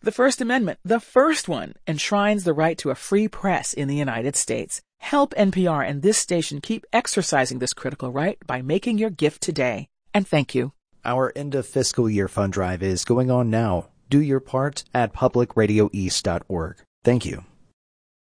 The First Amendment, the first one, enshrines the right to a free press in the United States. Help NPR and this station keep exercising this critical right by making your gift today. And thank you. Our end of fiscal year fund drive is going on now. Do your part at publicradioeast.org. Thank you.